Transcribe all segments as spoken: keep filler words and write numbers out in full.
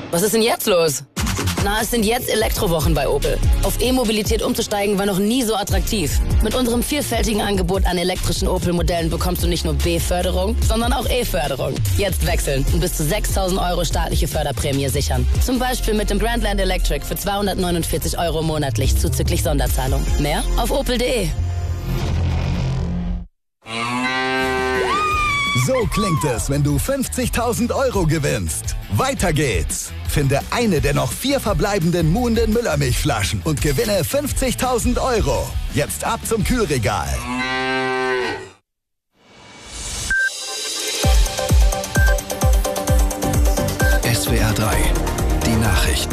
Was ist denn jetzt los? Na, es sind jetzt Elektrowochen bei Opel. Auf E-Mobilität umzusteigen war noch nie so attraktiv. Mit unserem vielfältigen Angebot an elektrischen Opel-Modellen bekommst du nicht nur B-Förderung, sondern auch E-Förderung. Jetzt wechseln und bis zu sechstausend Euro staatliche Förderprämie sichern. Zum Beispiel mit dem Grandland Electric für zweihundertneunundvierzig Euro monatlich zuzüglich Sonderzahlung. Mehr auf opel punkt de. So klingt es, wenn du fünfzigtausend Euro gewinnst. Weiter geht's. Finde eine der noch vier verbleibenden Muhnden Müllermilchflaschen und gewinne fünfzigtausend Euro. Jetzt ab zum Kühlregal. S W R drei, die Nachrichten.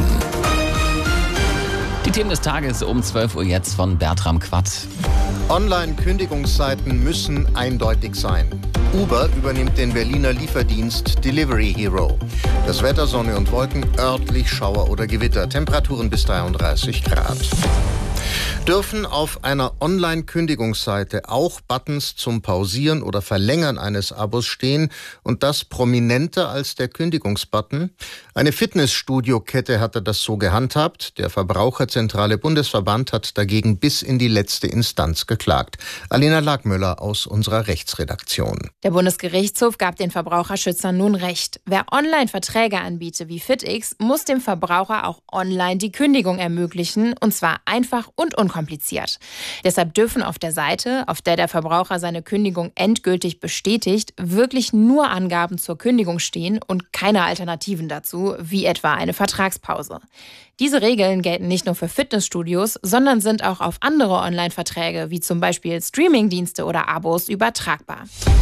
Die Themen des Tages um zwölf Uhr jetzt von Bertram Quatt. Online-Kündigungsseiten müssen eindeutig sein. Uber übernimmt den Berliner Lieferdienst Delivery Hero. Das Wetter Sonne und Wolken, örtlich Schauer oder Gewitter. Temperaturen bis dreiunddreißig Grad. Dürfen auf einer Online-Kündigungsseite auch Buttons zum Pausieren oder Verlängern eines Abos stehen und das prominenter als der Kündigungsbutton? Eine Fitnessstudio-Kette hatte das so gehandhabt. Der Verbraucherzentrale Bundesverband hat dagegen bis in die letzte Instanz geklagt. Alena Lagmüller aus unserer Rechtsredaktion. Der Bundesgerichtshof gab den Verbraucherschützern nun recht. Wer Online-Verträge anbietet wie FitX, muss dem Verbraucher auch online die Kündigung ermöglichen, und zwar einfach und unkompliziert. Deshalb dürfen auf der Seite, auf der der Verbraucher seine Kündigung endgültig bestätigt, wirklich nur Angaben zur Kündigung stehen und keine Alternativen dazu, wie etwa eine Vertragspause. Diese Regeln gelten nicht nur für Fitnessstudios, sondern sind auch auf andere Online-Verträge, wie zum Beispiel Streamingdienste oder Abos, übertragbar.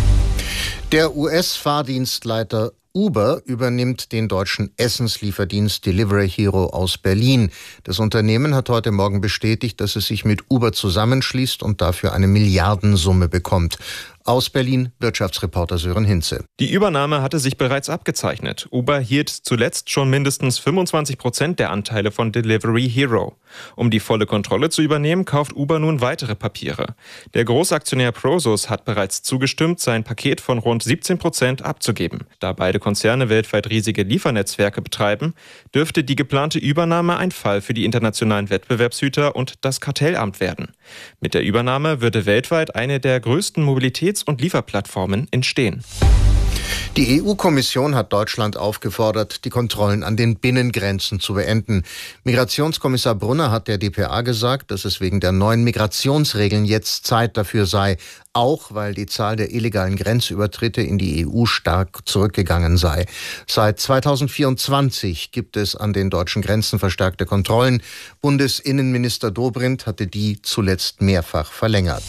Der U S-Fahrdienstleiter Uber übernimmt den deutschen Essenslieferdienst Delivery Hero aus Berlin. Das Unternehmen hat heute Morgen bestätigt, dass es sich mit Uber zusammenschließt und dafür eine Milliardensumme bekommt. Aus Berlin, Wirtschaftsreporter Sören Hinze. Die Übernahme hatte sich bereits abgezeichnet. Uber hielt zuletzt schon mindestens fünfundzwanzig Prozent der Anteile von Delivery Hero. Um die volle Kontrolle zu übernehmen, kauft Uber nun weitere Papiere. Der Großaktionär Prosus hat bereits zugestimmt, sein Paket von rund siebzehn Prozent abzugeben. Da beide Konzerne weltweit riesige Liefernetzwerke betreiben, dürfte die geplante Übernahme ein Fall für die internationalen Wettbewerbshüter und das Kartellamt werden. Mit der Übernahme würde weltweit eine der größten Mobilitäts- und Lieferplattformen entstehen. Die E U-Kommission hat Deutschland aufgefordert, die Kontrollen an den Binnengrenzen zu beenden. Migrationskommissar Brunner hat der D P A gesagt, dass es wegen der neuen Migrationsregeln jetzt Zeit dafür sei, auch weil die Zahl der illegalen Grenzübertritte in die E U stark zurückgegangen sei. Seit zweitausendvierundzwanzig gibt es an den deutschen Grenzen verstärkte Kontrollen. Bundesinnenminister Dobrindt hatte die zuletzt mehrfach verlängert.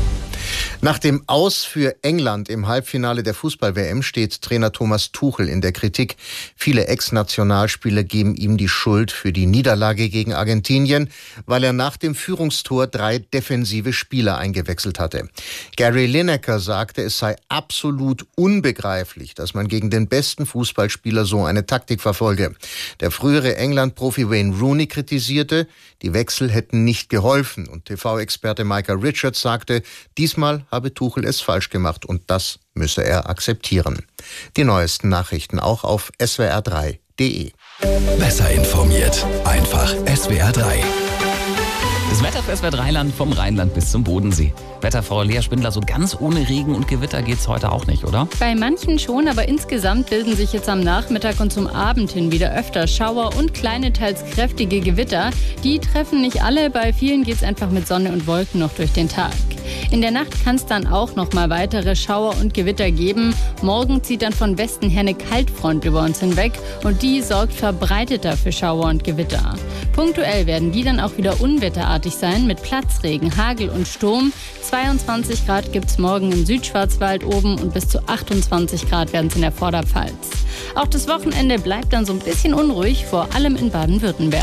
Nach dem Aus für England im Halbfinale der Fußball-W M steht Trainer Thomas Tuchel in der Kritik. Viele Ex-Nationalspieler geben ihm die Schuld für die Niederlage gegen Argentinien, weil er nach dem Führungstor drei defensive Spieler eingewechselt hatte. Gary Lineker sagte, es sei absolut unbegreiflich, dass man gegen den besten Fußballspieler so eine Taktik verfolge. Der frühere England-Profi Wayne Rooney kritisierte, die Wechsel hätten nicht geholfen, und T V-Experte Micah Richards sagte, diesmal habe Tuchel es falsch gemacht und das müsse er akzeptieren. Die neuesten Nachrichten auch auf S W R drei punkt de. Besser informiert, einfach S W R drei. Das Wetter für S W R drei Land vom Rheinland bis zum Bodensee. Wetterfrau Lea Spindler, so ganz ohne Regen und Gewitter geht's heute auch nicht, oder? Bei manchen schon, aber insgesamt bilden sich jetzt am Nachmittag und zum Abend hin wieder öfter Schauer und kleine, teils kräftige Gewitter. Die treffen nicht alle, bei vielen geht's einfach mit Sonne und Wolken noch durch den Tag. In der Nacht kann es dann auch noch mal weitere Schauer und Gewitter geben. Morgen zieht dann von Westen her eine Kaltfront über uns hinweg und die sorgt verbreiteter für Schauer und Gewitter. Punktuell werden die dann auch wieder unwetterartig sein mit Platzregen, Hagel und Sturm. zweiundzwanzig Grad gibt es morgen im Südschwarzwald oben und bis zu achtundzwanzig Grad werden es in der Vorderpfalz. Auch das Wochenende bleibt dann so ein bisschen unruhig, vor allem in Baden-Württemberg.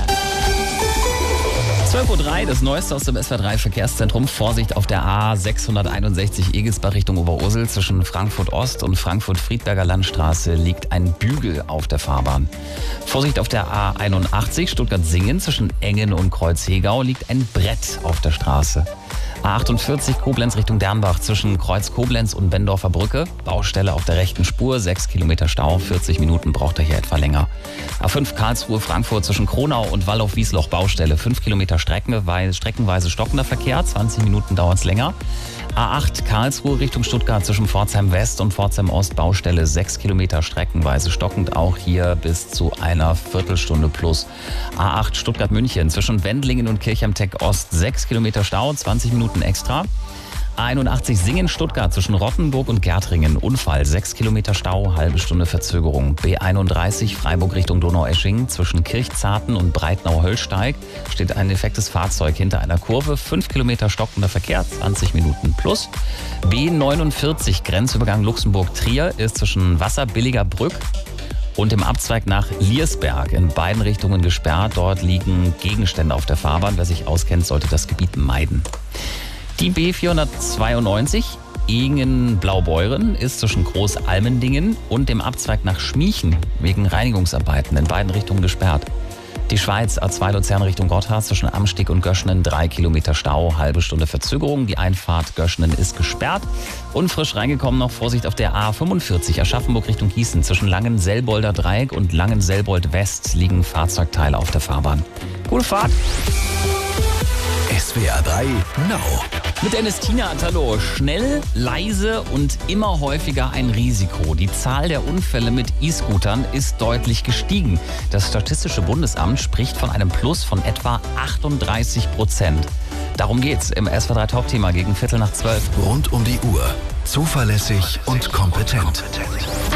zwölf Uhr drei, das Neueste aus dem S W R drei Verkehrszentrum. Vorsicht auf der A sechshunderteinundsechzig Egelsbach Richtung Oberursel. Zwischen Frankfurt Ost und Frankfurt-Friedberger Landstraße liegt ein Bügel auf der Fahrbahn. Vorsicht auf der A einundachtzig Stuttgart-Singen. Zwischen Engen und Kreuzhegau liegt ein Brett auf der Straße. A achtundvierzig Koblenz Richtung Dernbach zwischen Kreuz Koblenz und Bendorfer Brücke. Baustelle auf der rechten Spur, sechs Kilometer Stau, vierzig Minuten braucht er hier etwa länger. A fünf Karlsruhe Frankfurt zwischen Kronau und Wallhof-Wiesloch Baustelle, fünf Kilometer streckenweise, streckenweise stockender Verkehr, zwanzig Minuten dauert es länger. A acht Karlsruhe Richtung Stuttgart zwischen Pforzheim West und Pforzheim Ost Baustelle, sechs Kilometer streckenweise stockend, auch hier bis zu einer Viertelstunde plus. A acht Stuttgart München zwischen Wendlingen und Kirchheim-Tech Ost, sechs Kilometer Stau, zwanzig Minuten extra. A einundachtzig Singen Stuttgart zwischen Rottenburg und Gärtringen, Unfall, sechs Kilometer Stau, halbe Stunde Verzögerung. B einunddreißig Freiburg Richtung Donaueschingen zwischen Kirchzarten und Breitnau-Höllsteig steht ein defektes Fahrzeug hinter einer Kurve, fünf Kilometer stockender Verkehr, zwanzig Minuten plus. B neunundvierzig Grenzübergang Luxemburg-Trier ist zwischen Wasserbilliger Brück und im Abzweig nach Liersberg in beiden Richtungen gesperrt. Dort liegen Gegenstände auf der Fahrbahn. Wer sich auskennt, sollte das Gebiet meiden. Die B vierhundertzweiundneunzig Ingen-Blaubeuren ist zwischen Großalmendingen und dem Abzweig nach Schmiechen wegen Reinigungsarbeiten in beiden Richtungen gesperrt. Die Schweiz A zwei Luzern Richtung Gotthard zwischen Amsteg und Göschenen, drei Kilometer Stau, halbe Stunde Verzögerung. Die Einfahrt Göschenen ist gesperrt. Und frisch reingekommen noch Vorsicht auf der A fünfundvierzig Aschaffenburg Richtung Gießen. Zwischen Langen-Selbolder Dreieck und Langen-Selbold West liegen Fahrzeugteile auf der Fahrbahn. Gute Fahrt! S W R drei Now. Mit Ernestina Atalo. Schnell, leise und immer häufiger ein Risiko. Die Zahl der Unfälle mit E-Scootern ist deutlich gestiegen. Das Statistische Bundesamt spricht von einem Plus von etwa achtunddreißig Prozent. Darum geht's im S W R drei Top-Thema gegen Viertel nach zwölf. Rund um die Uhr. Zuverlässig und kompetent.